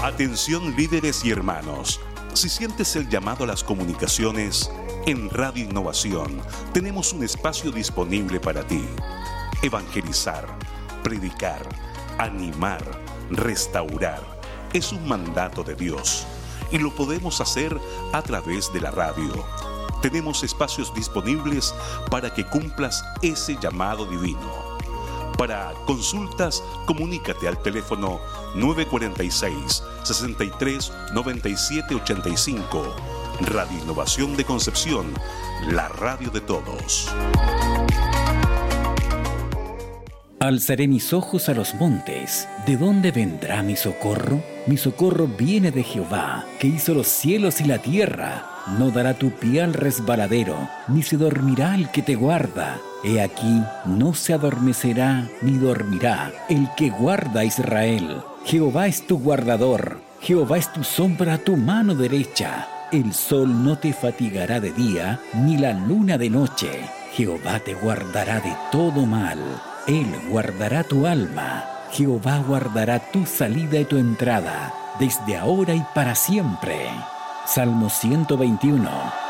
Atención líderes y hermanos, si sientes el llamado a las comunicaciones, en Radio Innovación tenemos un espacio disponible para ti. Evangelizar, predicar, animar, restaurar, es un mandato de Dios y lo podemos hacer a través de la radio. Tenemos espacios disponibles para que cumplas ese llamado divino. Para consultas, comunícate al teléfono 946-63-9785. Radio Innovación de Concepción, la radio de todos. Alzaré mis ojos a los montes. ¿De dónde vendrá mi socorro? Mi socorro viene de Jehová, que hizo los cielos y la tierra. No dará tu pie al resbaladero, ni se dormirá el que te guarda. He aquí, no se adormecerá ni dormirá el que guarda a Israel. Jehová es tu guardador, Jehová es tu sombra a tu mano derecha. El sol no te fatigará de día, ni la luna de noche. Jehová te guardará de todo mal. Él guardará tu alma. Jehová guardará tu salida y tu entrada, desde ahora y para siempre. Salmo 121.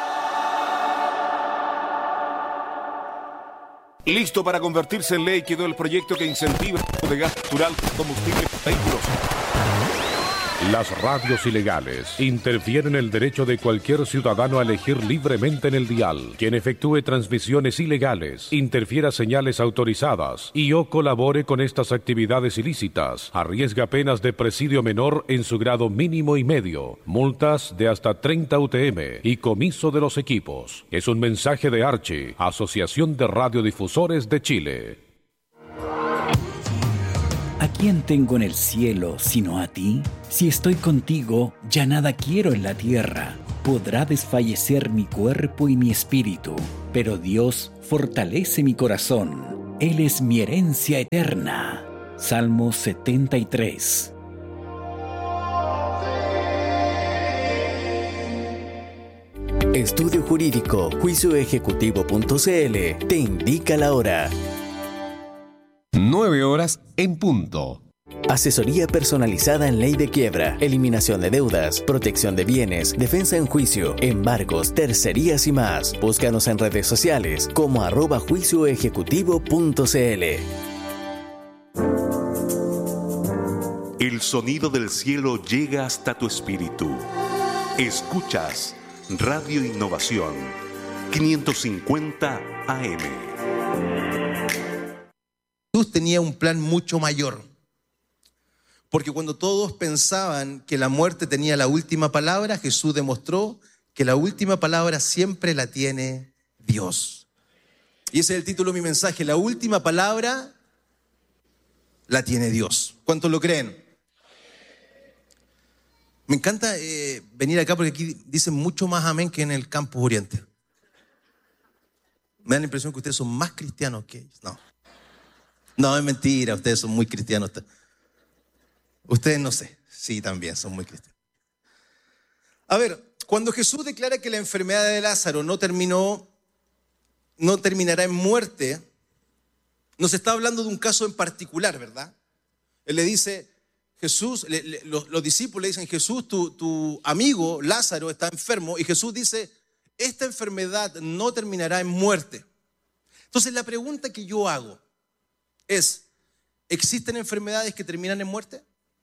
Listo para convertirse en ley quedó el proyecto que incentiva el uso de gas natural como combustible para vehículos. Las radios ilegales interfieren el derecho de cualquier ciudadano a elegir libremente en el dial. Quien efectúe transmisiones ilegales, interfiera señales autorizadas y o colabore con estas actividades ilícitas, arriesga penas de presidio menor en su grado mínimo y medio, multas de hasta 30 UTM y comiso de los equipos. Es un mensaje de Archi, Asociación de Radiodifusores de Chile. ¿A quién tengo en el cielo sino a ti? Si estoy contigo, ya nada quiero en la tierra. Podrá desfallecer mi cuerpo y mi espíritu, pero Dios fortalece mi corazón. Él es mi herencia eterna. Salmo 73. Estudio Jurídico Juicioejecutivo.cl te indica la hora. 9 horas en punto. Asesoría personalizada en ley de quiebra, eliminación de deudas, protección de bienes, defensa en juicio, embargos, tercerías y más. Búscanos en redes sociales como @juicioejecutivo.cl. El sonido del cielo llega hasta tu espíritu. Escuchas Radio Innovación 550 AM. Jesús tenía un plan mucho mayor, porque cuando todos pensaban que la muerte tenía la última palabra, Jesús demostró que la última palabra siempre la tiene Dios. Y ese es el título de mi mensaje: la última palabra la tiene Dios. ¿Cuántos lo creen? Me encanta venir acá porque aquí dicen mucho más amén que en el Campus Oriente. Me da la impresión que ustedes son más cristianos que ellos. No, es mentira, ustedes son muy cristianos. Ustedes no sé, sí, también son muy cristianos. A ver, cuando Jesús declara que la enfermedad de Lázaro no terminará en muerte, nos está hablando de un caso en particular, ¿verdad? Él le dice, Jesús, los discípulos le dicen, Jesús, tu amigo Lázaro está enfermo, y Jesús dice, esta enfermedad no terminará en muerte. Entonces la pregunta que yo hago es, ¿existen enfermedades que terminan en muerte?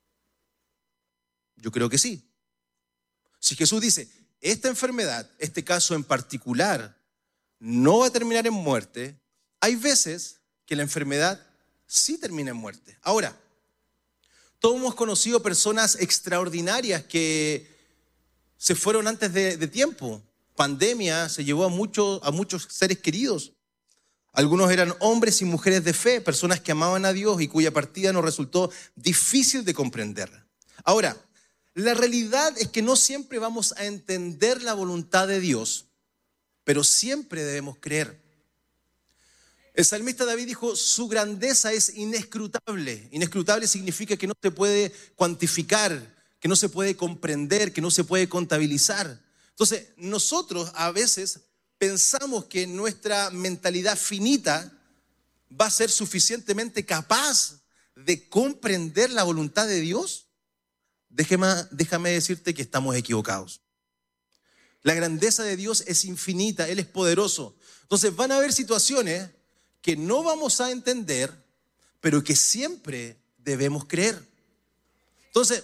Yo creo que sí. Si Jesús dice, esta enfermedad, este caso en particular, no va a terminar en muerte, hay veces que la enfermedad sí termina en muerte. Ahora, todos hemos conocido personas extraordinarias que se fueron antes de tiempo. Pandemia se llevó a muchos seres queridos. Algunos eran hombres y mujeres de fe, personas que amaban a Dios y cuya partida nos resultó difícil de comprender. Ahora, la realidad es que no siempre vamos a entender la voluntad de Dios, pero siempre debemos creer. El salmista David dijo, su grandeza es inescrutable. Inescrutable significa que no se puede cuantificar, que no se puede comprender, que no se puede contabilizar. Entonces, nosotros a veces pensamos que nuestra mentalidad finita va a ser suficientemente capaz de comprender la voluntad de Dios. déjame decirte que estamos equivocados. La grandeza de Dios es infinita, Él es poderoso. Entonces van a haber situaciones que no vamos a entender, pero que siempre debemos creer. Entonces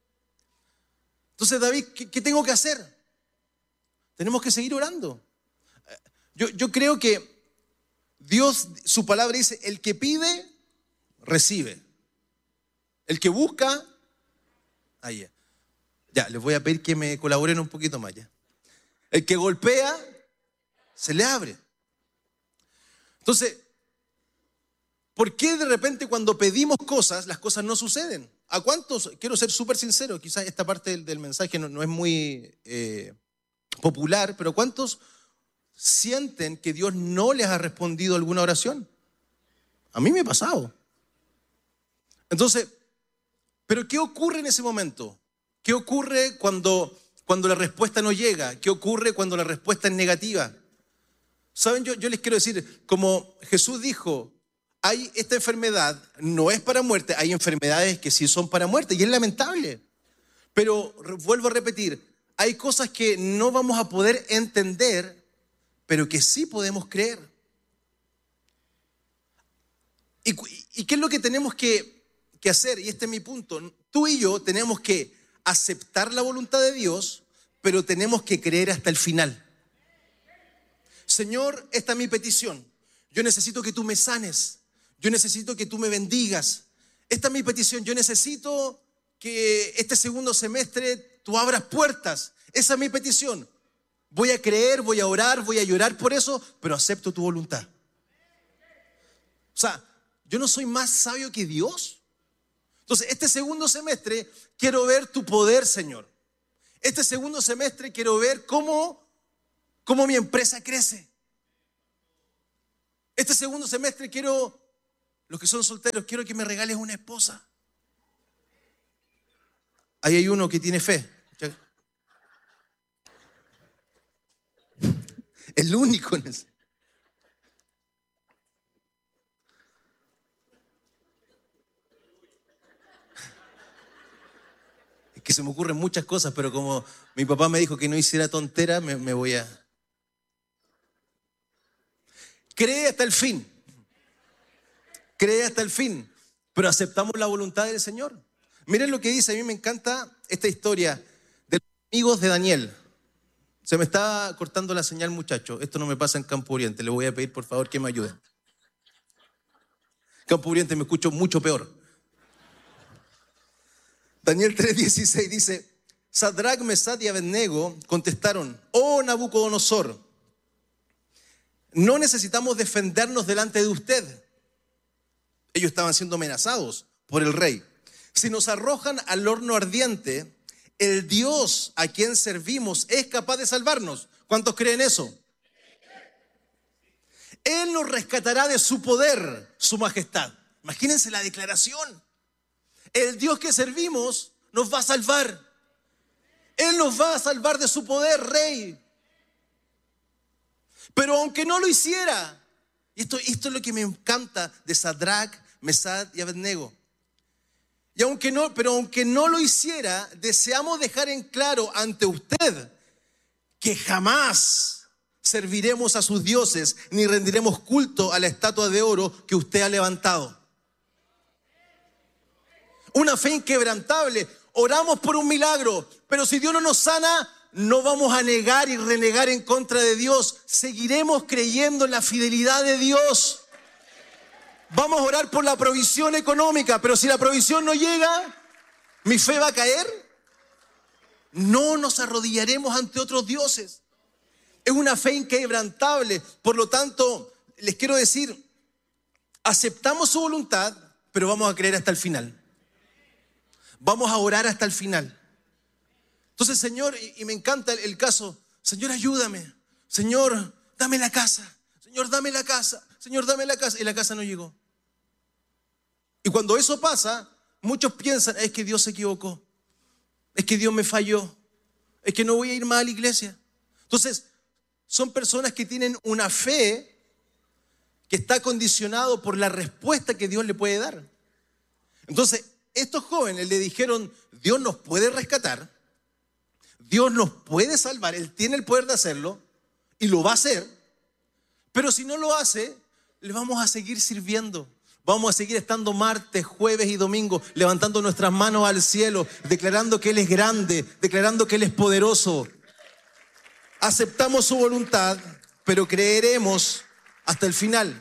David, ¿qué tengo que hacer? Tenemos que seguir orando. Yo creo que Dios, su palabra dice, el que pide, recibe. El que busca, ahí. Ya, les voy a pedir que me colaboren un poquito más ya. El que golpea, se le abre. Entonces, ¿por qué de repente cuando pedimos cosas, las cosas no suceden? ¿A cuántos? Quiero ser súper sincero, quizás esta parte del mensaje no es muy popular, pero ¿cuántos sienten que Dios no les ha respondido alguna oración? A mí me ha pasado. Entonces, ¿pero qué ocurre en ese momento? ¿Qué ocurre cuando la respuesta no llega? ¿Qué ocurre cuando la respuesta es negativa? ¿Saben? Yo les quiero decir, como Jesús dijo, esta enfermedad no es para muerte, hay enfermedades que sí son para muerte y es lamentable. Pero vuelvo a repetir, hay cosas que no vamos a poder entender, pero que sí podemos creer. ¿Y qué es lo que tenemos que hacer? Y este es mi punto. Tú y yo tenemos que aceptar la voluntad de Dios, pero tenemos que creer hasta el final. Señor, esta es mi petición. Yo necesito que tú me sanes. Yo necesito que tú me bendigas. Esta es mi petición. Yo necesito que este segundo semestre tú abras puertas. Esa es mi petición. Voy a creer, voy a orar, voy a llorar por eso, pero acepto tu voluntad. O sea, yo no soy más sabio que Dios. Entonces, este segundo semestre quiero ver tu poder, Señor. Este segundo semestre quiero ver cómo mi empresa crece. Este segundo semestre los que son solteros, quiero que me regales una esposa. Ahí hay uno que tiene fe. El único en eso. Es que se me ocurren muchas cosas, pero como mi papá me dijo que no hiciera tontera, me voy a... Cree hasta el fin. Cree hasta el fin. Pero aceptamos la voluntad del Señor. Miren lo que dice, a mí me encanta esta historia de los amigos de Daniel. Se me está cortando la señal, muchacho. Esto no me pasa en Campo Oriente. Le voy a pedir, por favor, que me ayuden. Campo Oriente me escucho mucho peor. Daniel 3:16 dice, Sadrac, Mesach y Abednego contestaron, oh Nabucodonosor, no necesitamos defendernos delante de usted. Ellos estaban siendo amenazados por el rey. Si nos arrojan al horno ardiente, el Dios a quien servimos es capaz de salvarnos. ¿Cuántos creen eso? Él nos rescatará de su poder, su majestad. Imagínense la declaración. El Dios que servimos nos va a salvar. Él nos va a salvar de su poder, rey. Pero aunque no lo hiciera, esto es lo que me encanta de Sadrac, Mesach y Abednego. Pero aunque no lo hiciera, deseamos dejar en claro ante usted que jamás serviremos a sus dioses ni rendiremos culto a la estatua de oro que usted ha levantado. Una fe inquebrantable. Oramos por un milagro, pero si Dios no nos sana, no vamos a negar y renegar en contra de Dios. Seguiremos creyendo en la fidelidad de Dios. Vamos a orar por la provisión económica, pero si la provisión no llega, ¿mi fe va a caer? No nos arrodillaremos ante otros dioses. Es una fe inquebrantable. Por lo tanto, les quiero decir, aceptamos su voluntad, pero vamos a creer hasta el final. Vamos a orar hasta el final. Entonces, Señor, y me encanta el caso, Señor, ayúdame. Señor, dame la casa. Señor, dame la casa. Señor, dame la casa. Y la casa no llegó. Y cuando eso pasa, muchos piensan, es que Dios se equivocó. Es que Dios me falló. Es que no voy a ir más a la iglesia. Entonces, son personas que tienen una fe que está condicionado por la respuesta que Dios le puede dar. Entonces, estos jóvenes le dijeron, Dios nos puede rescatar, Dios nos puede salvar, Él tiene el poder de hacerlo y lo va a hacer, pero si no lo hace, le vamos a seguir sirviendo. Vamos a seguir estando martes, jueves y domingo, levantando nuestras manos al cielo, declarando que Él es grande, declarando que Él es poderoso. Aceptamos su voluntad, pero creeremos hasta el final.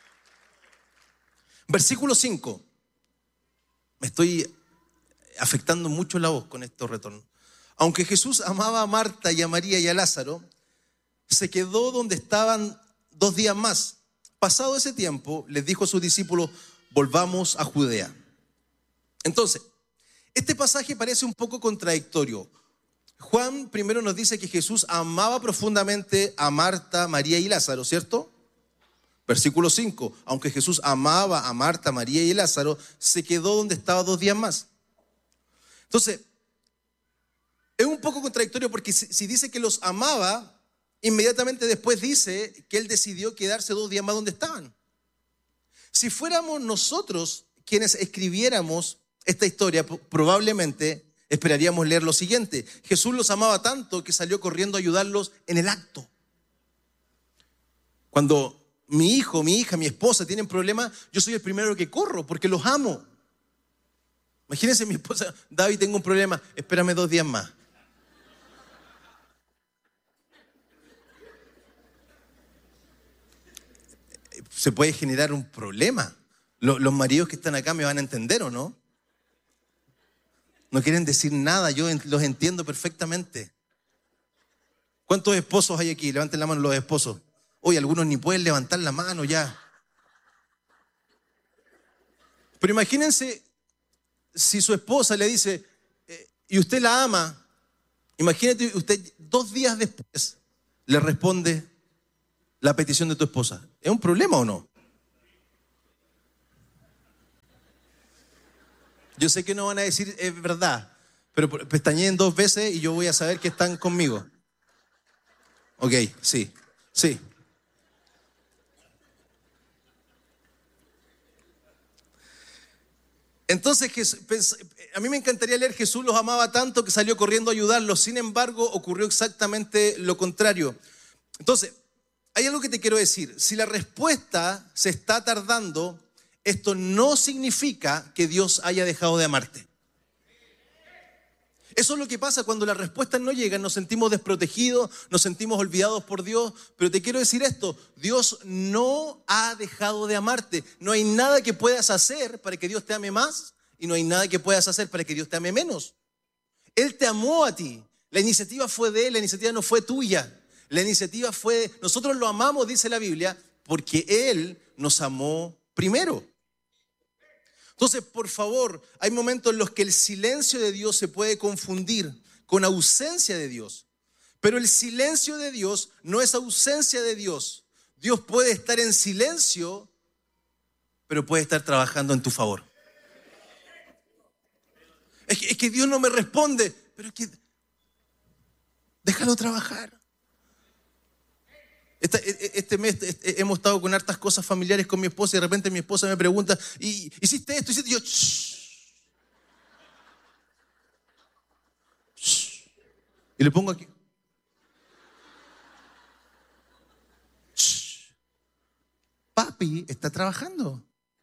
Versículo 5. Me estoy afectando mucho la voz con estos retornos. Aunque Jesús amaba a Marta y a María y a Lázaro, se quedó donde estaban 2 días más. Pasado ese tiempo, les dijo a sus discípulos, volvamos a Judea. Entonces, este pasaje parece un poco contradictorio. Juan primero nos dice que Jesús amaba profundamente a Marta, María y Lázaro, ¿cierto? Versículo 5, aunque Jesús amaba a Marta, María y Lázaro, se quedó donde estaba 2 días más. Entonces, es un poco contradictorio porque si dice que los amaba, inmediatamente después dice que Él decidió quedarse 2 días más donde estaban. Si fuéramos nosotros quienes escribiéramos esta historia, probablemente esperaríamos leer lo siguiente. Jesús los amaba tanto que salió corriendo a ayudarlos en el acto. Cuando mi hijo, mi hija, mi esposa tienen problemas, yo soy el primero que corro porque los amo. Imagínense mi esposa, David, tengo un problema, espérame 2 días más. Se puede generar un problema. Los maridos que están acá me van a entender, ¿o no? No quieren decir nada, yo los entiendo perfectamente. ¿Cuántos esposos hay aquí? Levanten la mano los esposos. Hoy algunos ni pueden levantar la mano ya. Pero imagínense si su esposa le dice, y usted la ama, imagínate usted 2 días después le responde la petición de tu esposa. ¿Es un problema o no? Yo sé que no van a decir es verdad, pero pestañeen 2 veces y yo voy a saber que están conmigo. Ok, sí. Entonces, a mí me encantaría leer, Jesús los amaba tanto que salió corriendo a ayudarlos. Sin embargo, ocurrió exactamente lo contrario. Entonces, hay algo que te quiero decir. Si la respuesta se está tardando, esto no significa que Dios haya dejado de amarte. Eso es lo que pasa cuando las respuestas no llegan, nos sentimos desprotegidos, nos sentimos olvidados por Dios. Pero te quiero decir esto, Dios no ha dejado de amarte. No hay nada que puedas hacer para que Dios te ame más y no hay nada que puedas hacer para que Dios te ame menos. Él te amó a ti. La iniciativa fue de Él, la iniciativa no fue tuya. La iniciativa fue, nosotros lo amamos, dice la Biblia, porque Él nos amó primero. Entonces, por favor, hay momentos en los que el silencio de Dios se puede confundir con ausencia de Dios. Pero el silencio de Dios no es ausencia de Dios. Dios puede estar en silencio, pero puede estar trabajando en tu favor. Es que Dios no me responde, pero es que déjalo trabajar. Este mes hemos estado con hartas cosas familiares con mi esposa y de repente mi esposa me pregunta, ¿hiciste esto? ¿Hiciste? Y yo, y le pongo aquí. Papi está trabajando.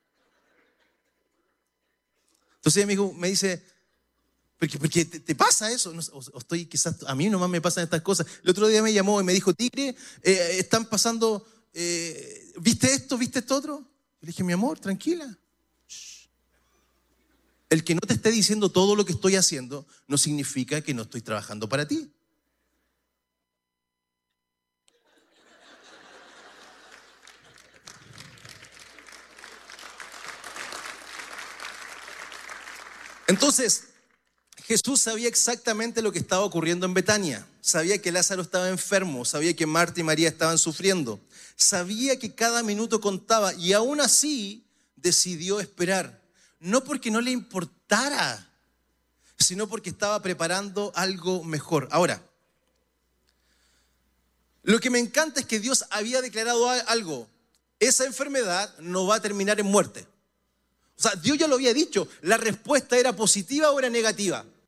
Entonces amigo me dice, porque te pasa eso, o estoy quizás, a mí nomás me pasan estas cosas. El otro día me llamó y me dijo, Tigre, están pasando, ¿viste esto? ¿Viste esto otro? Le dije, mi amor, tranquila. El que no te esté diciendo todo lo que estoy haciendo no significa que no estoy trabajando para ti. Entonces, Jesús sabía exactamente lo que estaba ocurriendo en Betania. Sabía que Lázaro estaba enfermo, sabía que Marta y María estaban sufriendo. Sabía que cada minuto contaba y aún así decidió esperar. No porque no le importara, sino porque estaba preparando algo mejor. Ahora, lo que me encanta es que Dios había declarado algo. Esa enfermedad no va a terminar en muerte. O sea, Dios ya lo había dicho. La respuesta era positiva o era negativa.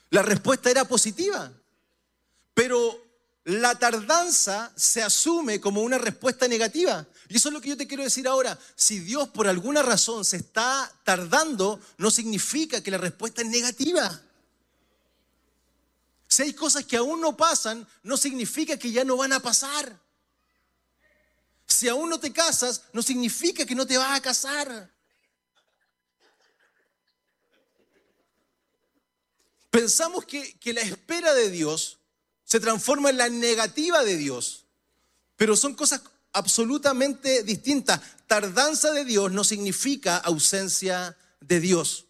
La respuesta era positiva, pero la tardanza se asume como una respuesta negativa. Y eso es lo que yo te quiero decir ahora. Si Dios por alguna razón se está tardando, no significa que la respuesta es negativa. Si hay cosas que aún no pasan, no significa que ya no van a pasar. Si aún no te casas, no significa que no te vas a casar. Pensamos que la espera de Dios se transforma en la negativa de Dios, pero son cosas absolutamente distintas. Tardanza de Dios no significa ausencia de Dios.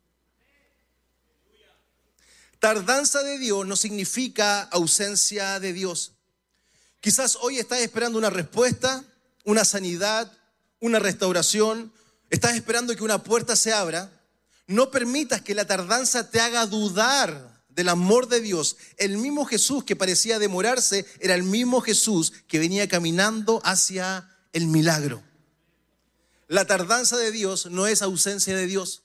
Tardanza de Dios no significa ausencia de Dios. Quizás hoy estás esperando una respuesta, una sanidad, una restauración. Estás esperando que una puerta se abra. No permitas que la tardanza te haga dudar del amor de Dios. El mismo Jesús que parecía demorarse era el mismo Jesús que venía caminando hacia el milagro. La tardanza de Dios no es ausencia de Dios.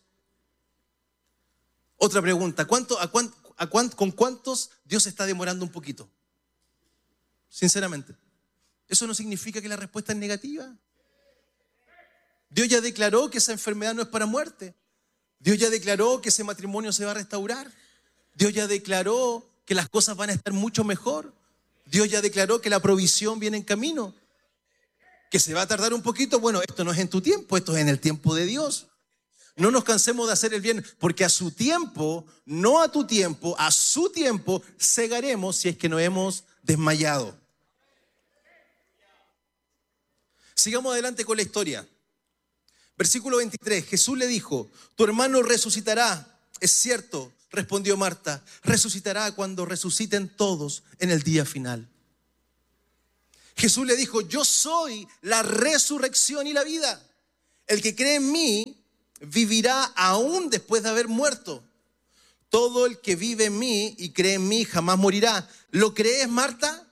Otra pregunta, ¿con cuántos Dios está demorando un poquito? Sinceramente, eso no significa que la respuesta es negativa. Dios ya declaró que esa enfermedad no es para muerte. Dios ya declaró que ese matrimonio se va a restaurar. Dios ya declaró que las cosas van a estar mucho mejor. Dios ya declaró que la provisión viene en camino. Que se va a tardar un poquito. Bueno, esto no es en tu tiempo, esto es en el tiempo de Dios. No nos cansemos de hacer el bien, porque a su tiempo, no a tu tiempo, a su tiempo segaremos si es que no hemos desmayado. Sigamos adelante con la historia. Versículo 23, Jesús le dijo, tu hermano resucitará. Es cierto, respondió Marta, resucitará cuando resuciten todos en el día final. Jesús le dijo, yo soy la resurrección y la vida. El que cree en mí vivirá aún después de haber muerto. Todo el que vive en mí y cree en mí jamás morirá. ¿Lo crees, Marta?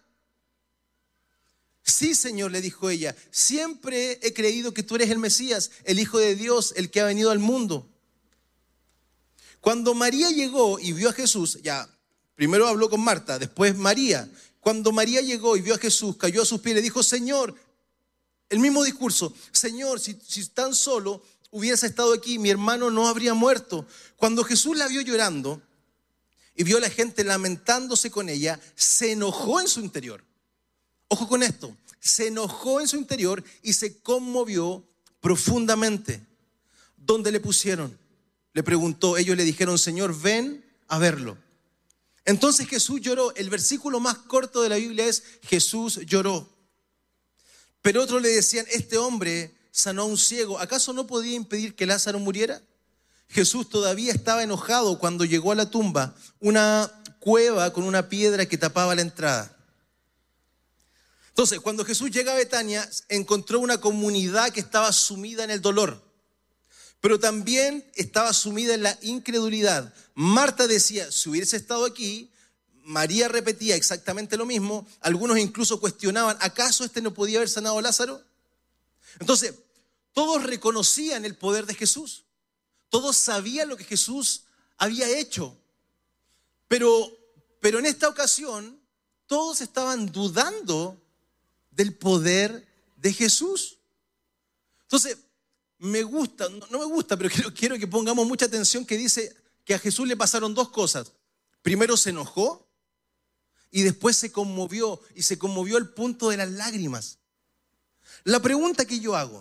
Sí, Señor, le dijo ella, siempre he creído que tú eres el Mesías, el Hijo de Dios, el que ha venido al mundo. Cuando María llegó y vio a Jesús, ya, primero habló con Marta, después María. Cuando María llegó y vio a Jesús, cayó a sus pies y le dijo, Señor, el mismo discurso, Señor, si tan solo hubieras estado aquí, mi hermano no habría muerto. Cuando Jesús la vio llorando y vio a la gente lamentándose con ella, se enojó en su interior. Ojo con esto, se enojó en su interior y se conmovió profundamente. ¿Dónde le pusieron? Le preguntó, ellos le dijeron, Señor, ven a verlo. Entonces Jesús lloró. El versículo más corto de la Biblia es, Jesús lloró. Pero otros le decían, este hombre sanó a un ciego, ¿acaso no podía impedir que Lázaro muriera? Jesús todavía estaba enojado cuando llegó a la tumba, una cueva con una piedra que tapaba la entrada. Entonces, cuando Jesús llega a Betania, encontró una comunidad que estaba sumida en el dolor, pero también estaba sumida en la incredulidad. Marta decía, si hubiese estado aquí, María repetía exactamente lo mismo, algunos incluso cuestionaban, ¿acaso este no podía haber sanado a Lázaro? Entonces, todos reconocían el poder de Jesús, todos sabían lo que Jesús había hecho, pero en esta ocasión, todos estaban dudando del poder de Jesús. Entonces, no me gusta, pero quiero que pongamos mucha atención que dice que a Jesús le pasaron dos cosas. Primero se enojó y después se conmovió, y se conmovió al punto de las lágrimas. La pregunta que yo hago,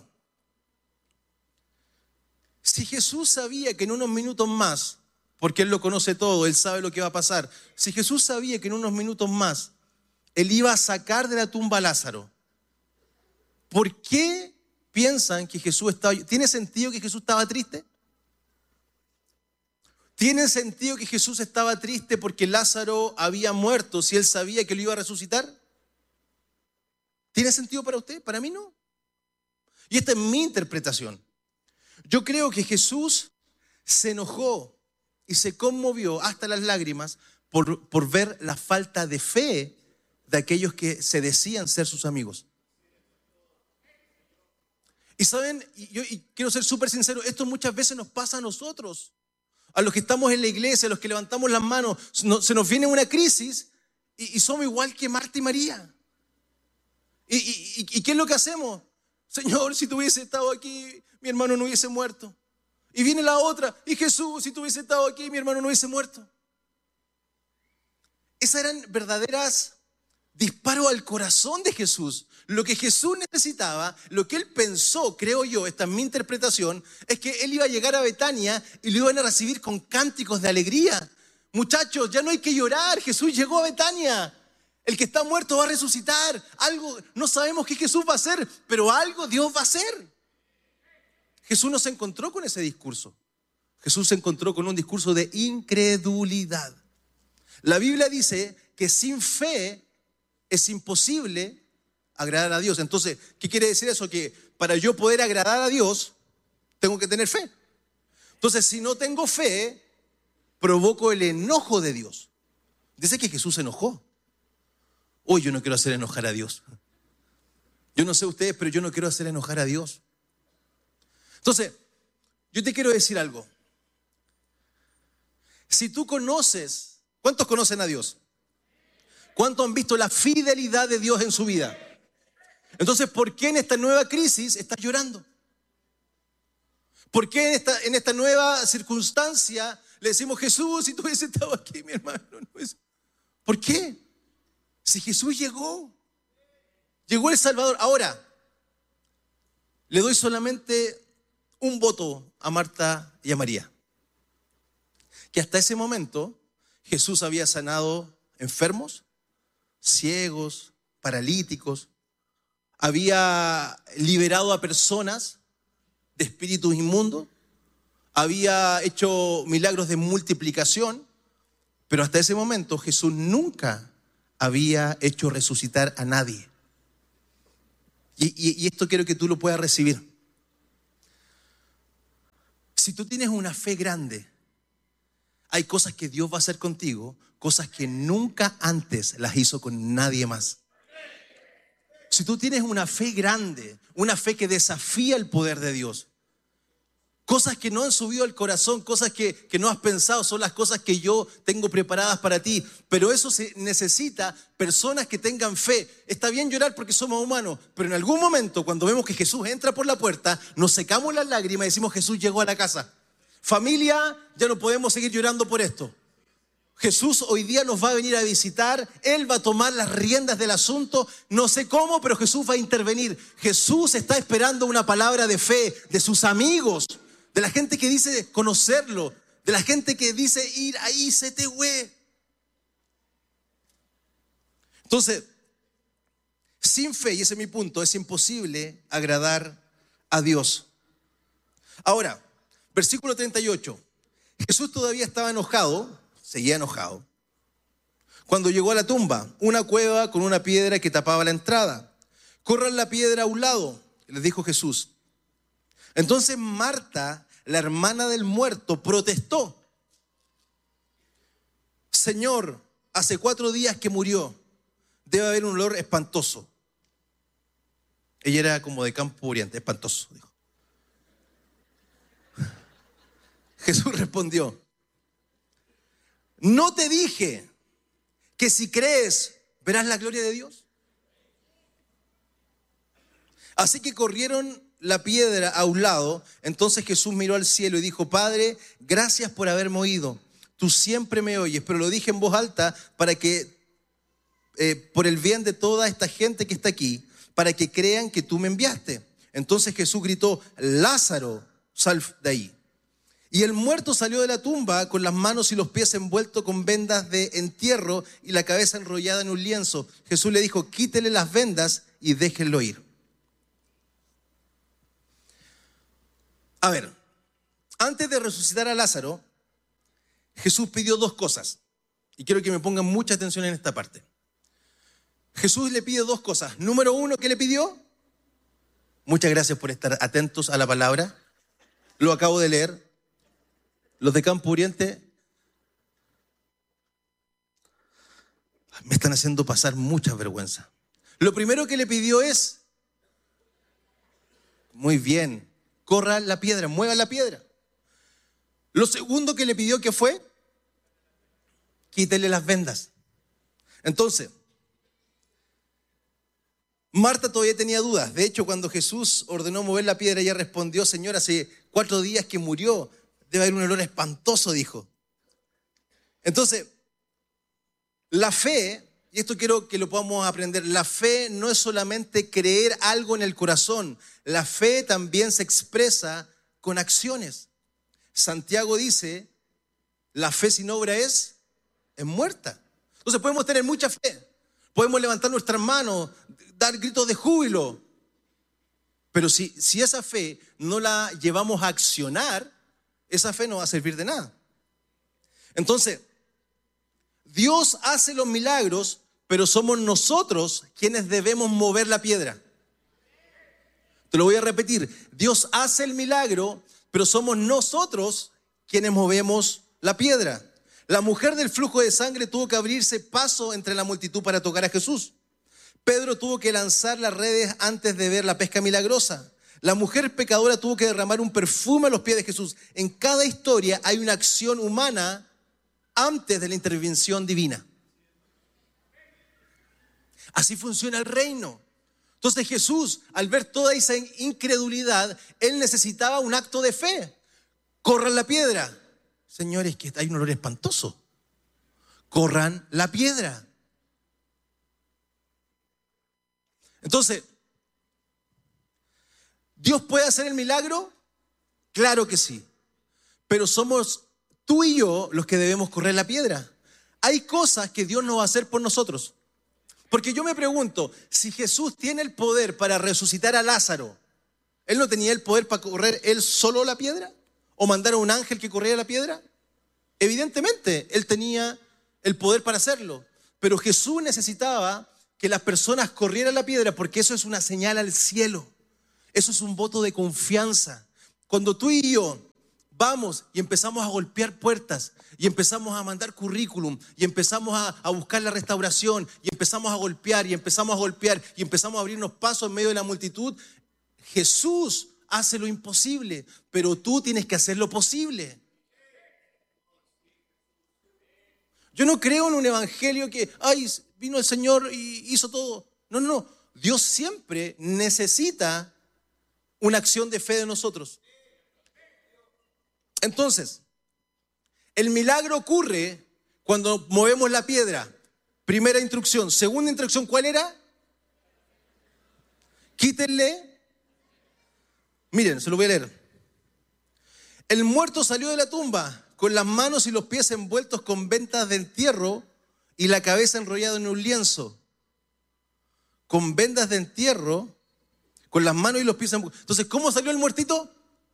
si Jesús sabía que en unos minutos más, porque Él lo conoce todo, Él sabe lo que va a pasar, si Jesús sabía que en unos minutos más Él iba a sacar de la tumba a Lázaro, ¿por qué piensan que Jesús estaba? ¿Tiene sentido que Jesús estaba triste? ¿Tiene sentido que Jesús estaba triste porque Lázaro había muerto si Él sabía que lo iba a resucitar? ¿Tiene sentido para usted? Para mí no. Y esta es mi interpretación. Yo creo que Jesús se enojó y se conmovió hasta las lágrimas por ver la falta de fe de aquellos que se decían ser sus amigos. Y saben, y quiero ser súper sincero, esto muchas veces nos pasa a nosotros. a los que estamos en la iglesia, a los que levantamos las manos, se nos viene una crisis y somos igual que Marta y María. ¿Y qué es lo que hacemos? Señor, si tú hubiese estado aquí, mi hermano no hubiese muerto. Y viene la otra, y Jesús, si tú hubiese estado aquí, mi hermano no hubiese muerto. Esas eran verdaderas disparos al corazón de Jesús. Lo que Jesús necesitaba, lo que él pensó, creo yo, esta es mi interpretación, es que él iba a llegar a Betania y lo iban a recibir con cánticos de alegría. Muchachos, ya no hay que llorar, Jesús llegó a Betania. El que está muerto va a resucitar. Algo, no sabemos qué Jesús va a hacer, pero algo Dios va a hacer. Jesús no se encontró con ese discurso. Jesús se encontró con un discurso de incredulidad. La Biblia dice que sin fe es imposible agradar a Dios. Entonces, ¿qué quiere decir eso? Que para yo poder agradar a Dios, tengo que tener fe. Entonces, si no tengo fe, provoco el enojo de Dios. Dice que Jesús se enojó. Hoy yo no quiero hacer enojar a Dios. Yo no sé ustedes, pero yo no quiero hacer enojar a Dios. Entonces, yo te quiero decir algo. Si tú conoces, ¿cuántos conocen a Dios? ¿Cuántos han visto la fidelidad de Dios en su vida? Entonces, ¿por qué en esta nueva crisis estás llorando? ¿Por qué en esta nueva circunstancia le decimos, Jesús, si tú hubiese estado aquí, mi hermano? ¿Por qué? Si Jesús llegó el Salvador. Ahora, le doy solamente un voto a Marta y a María. Que hasta ese momento Jesús había sanado enfermos, ciegos, paralíticos, había liberado a personas de espíritus inmundos, había hecho milagros de multiplicación, pero hasta ese momento Jesús nunca había hecho resucitar a nadie. Y esto quiero que tú lo puedas recibir. Si tú tienes una fe grande, hay cosas que Dios va a hacer contigo, cosas que nunca antes las hizo con nadie más. Si tú tienes una fe grande, una fe que desafía el poder de Dios, cosas que no han subido al corazón, cosas que no has pensado, son las cosas que yo tengo preparadas para ti. Pero eso se necesita personas que tengan fe. Está bien llorar porque somos humanos, pero en algún momento cuando vemos que Jesús entra por la puerta, nos secamos las lágrimas y decimos, Jesús llegó a la casa. Familia, ya no podemos seguir llorando por esto. Jesús hoy día nos va a venir a visitar, Él va a tomar las riendas del asunto, no sé cómo, pero Jesús va a intervenir. Jesús está esperando una palabra de fe de sus amigos, de la gente que dice conocerlo, de la gente que dice ir ahí, CTW. Entonces, sin fe, y ese es mi punto, es imposible agradar a Dios. Ahora, versículo 38, Jesús todavía estaba enojado, seguía enojado, cuando llegó a la tumba, una cueva con una piedra que tapaba la entrada. Corran la piedra a un lado, les dijo Jesús. Entonces Marta, la hermana del muerto, protestó. Señor, hace 4 días que murió, debe haber un olor espantoso. Ella era como de Campo Oriente, espantoso, dijo. Jesús respondió, ¿no te dije que si crees verás la gloria de Dios? Así que corrieron la piedra a un lado. Entonces Jesús miró al cielo y dijo, Padre, gracias por haberme oído. Tú siempre me oyes, pero lo dije en voz alta para que, por el bien de toda esta gente que está aquí, para que crean que tú me enviaste. Entonces Jesús gritó, Lázaro, sal de ahí. Y el muerto salió de la tumba con las manos y los pies envueltos con vendas de entierro y la cabeza enrollada en un lienzo. Jesús le dijo, quítele las vendas y déjenlo ir. A ver, antes de resucitar a Lázaro, Jesús pidió 2 cosas. Y quiero que me pongan mucha atención en esta parte. Jesús le pide 2 cosas. Número 1, ¿qué le pidió? Muchas gracias por estar atentos a la palabra. Lo acabo de leer. Los de Campo Oriente me están haciendo pasar mucha vergüenza. Lo primero que le pidió es, muy bien, corra la piedra, mueva la piedra. Lo segundo que le pidió, ¿qué fue? Quítele las vendas. Entonces, Marta todavía tenía dudas. De hecho, cuando Jesús ordenó mover la piedra, ella respondió: Señor, hace 4 días que murió, debe haber un olor espantoso, dijo. Entonces, la fe, y esto quiero que lo podamos aprender, la fe no es solamente creer algo en el corazón, la fe también se expresa con acciones. Santiago dice, la fe sin obra es muerta. Entonces podemos tener mucha fe, podemos levantar nuestras manos, dar gritos de júbilo, pero si esa fe no la llevamos a accionar, esa fe no va a servir de nada. Entonces, Dios hace los milagros, pero somos nosotros quienes debemos mover la piedra. Te lo voy a repetir. Dios hace el milagro, pero somos nosotros quienes movemos la piedra. La mujer del flujo de sangre tuvo que abrirse paso entre la multitud para tocar a Jesús. Pedro tuvo que lanzar las redes antes de ver la pesca milagrosa. La mujer pecadora tuvo que derramar un perfume a los pies de Jesús. En cada historia hay una acción humana antes de la intervención divina. Así funciona el reino. Entonces Jesús, al ver toda esa incredulidad, él necesitaba un acto de fe. Corran la piedra. Señores, que hay un olor espantoso. Corran la piedra. Entonces, ¿Dios puede hacer el milagro? Claro que sí. Pero somos tú y yo los que debemos correr la piedra. Hay cosas que Dios no va a hacer por nosotros. Porque yo me pregunto, si Jesús tiene el poder para resucitar a Lázaro, ¿él no tenía el poder para correr él solo la piedra? ¿O mandar a un ángel que corriera la piedra? Evidentemente, él tenía el poder para hacerlo. Pero Jesús necesitaba que las personas corrieran la piedra porque eso es una señal al cielo. Eso es un voto de confianza. Cuando tú y yo vamos y empezamos a golpear puertas y empezamos a mandar currículum y empezamos a buscar la restauración y empezamos a golpear y empezamos a golpear y empezamos a abrirnos pasos en medio de la multitud, Jesús hace lo imposible, pero tú tienes que hacer lo posible. Yo no creo en un evangelio que, vino el Señor y hizo todo. No. Dios siempre necesita una acción de fe de nosotros. Entonces, el milagro ocurre cuando movemos la piedra. Primera instrucción. Segunda instrucción, ¿cuál era? Quítenle. Miren, se lo voy a leer. El muerto salió de la tumba con las manos y los pies envueltos con vendas de entierro y la cabeza enrollada en un lienzo. Con vendas de entierro, con las manos y los pies envueltos. Entonces, ¿cómo salió el muertito?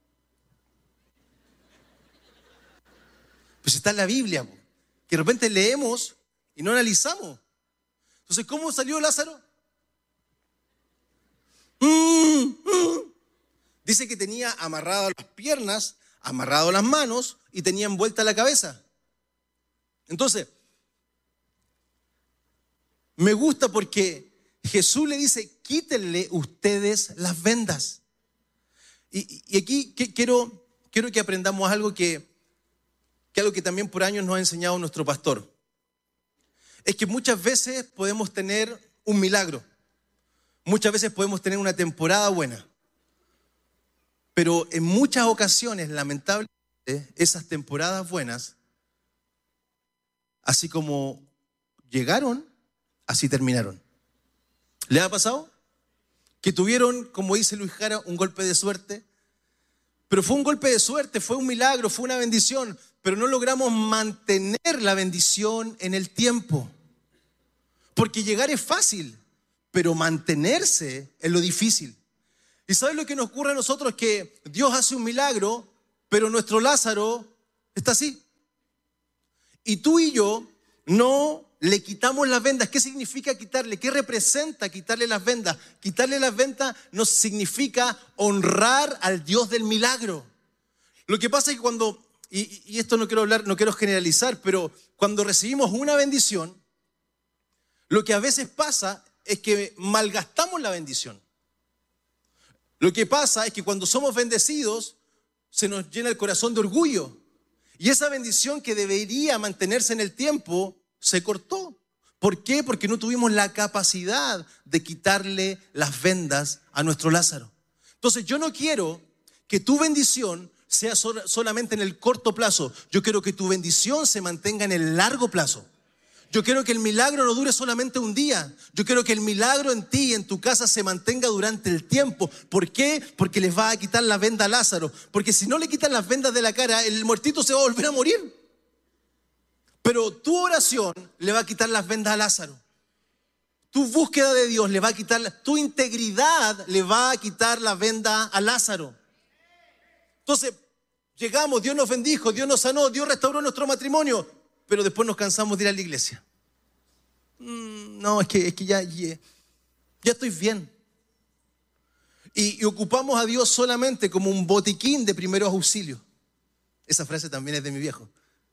Pues está en la Biblia, que de repente leemos y no analizamos. Entonces, ¿cómo salió Lázaro? Dice que tenía amarrado las piernas, amarrado las manos y tenía envuelta la cabeza. Entonces, me gusta porque Jesús le dice, quítenle ustedes las vendas. Y aquí quiero que aprendamos algo que algo que también por años nos ha enseñado nuestro pastor. Es que muchas veces podemos tener un milagro. Muchas veces podemos tener una temporada buena. Pero en muchas ocasiones, lamentablemente, esas temporadas buenas, así como llegaron, así terminaron. ¿Le ha pasado? Que tuvieron, como dice Luis Jara, un golpe de suerte. Pero fue un golpe de suerte, fue un milagro, fue una bendición, pero no logramos mantener la bendición en el tiempo. Porque llegar es fácil, pero mantenerse es lo difícil. ¿Y sabes lo que nos ocurre a nosotros? Que Dios hace un milagro, pero nuestro Lázaro está así. Y tú y yo no le quitamos las vendas. ¿Qué significa quitarle? ¿Qué representa quitarle las vendas? Quitarle las vendas nos significa honrar al Dios del milagro. Lo que pasa es que cuando, y esto no quiero generalizar, pero cuando recibimos una bendición, lo que a veces pasa es que malgastamos la bendición. Lo que pasa es que cuando somos bendecidos, se nos llena el corazón de orgullo. Y esa bendición que debería mantenerse en el tiempo se cortó. ¿Por qué? Porque no tuvimos la capacidad de quitarle las vendas a nuestro Lázaro. Entonces yo no quiero que tu bendición sea solamente en el corto plazo. Yo quiero que tu bendición se mantenga en el largo plazo. Yo quiero que el milagro no dure solamente un día. Yo quiero que el milagro en ti y en tu casa se mantenga durante el tiempo. ¿Por qué? Porque les va a quitar la venda a Lázaro. Porque si no le quitan las vendas de la cara, el muertito se va a volver a morir. Pero tu oración le va a quitar las vendas a Lázaro. Tu búsqueda de Dios le va a quitar, tu integridad le va a quitar la venda a Lázaro. Entonces, llegamos, Dios nos bendijo, Dios nos sanó, Dios restauró nuestro matrimonio, pero después nos cansamos de ir a la iglesia. No, es que ya estoy bien. Y ocupamos a Dios solamente como un botiquín de primeros auxilios. Esa frase también es de mi viejo.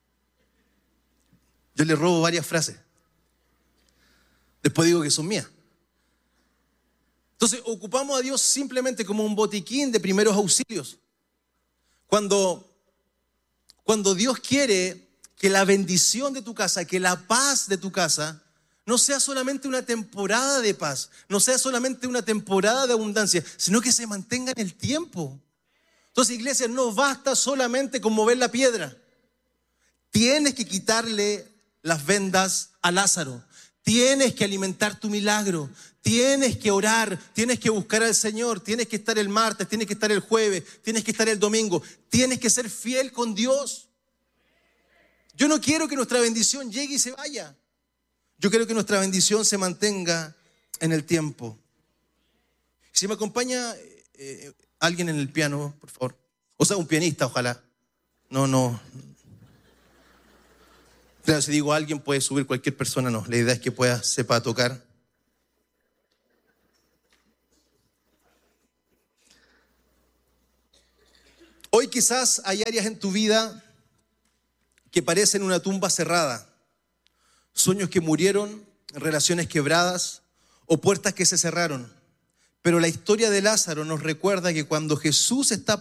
Yo le robo varias frases. Después digo que son mías. Entonces, ocupamos a Dios simplemente como un botiquín de primeros auxilios. Cuando Dios quiere que la bendición de tu casa, que la paz de tu casa, no sea solamente una temporada de paz, no sea solamente una temporada de abundancia, sino que se mantenga en el tiempo. Entonces, iglesia, no basta solamente con mover la piedra. Tienes que quitarle las vendas a Lázaro. Tienes que alimentar tu milagro. Tienes que orar, tienes que buscar al Señor, tienes que estar el martes, tienes que estar el jueves, tienes que estar el domingo, tienes que ser fiel con Dios. Yo no quiero que nuestra bendición llegue y se vaya. Yo quiero que nuestra bendición se mantenga en el tiempo. Si me acompaña alguien en el piano, por favor. O sea, un pianista, ojalá. No. Claro, si digo alguien puede subir cualquier persona, no. La idea es que sepa tocar. Hoy quizás hay áreas en tu vida que parecen una tumba cerrada. Sueños que murieron, relaciones quebradas o puertas que se cerraron. Pero la historia de Lázaro nos recuerda que cuando Jesús está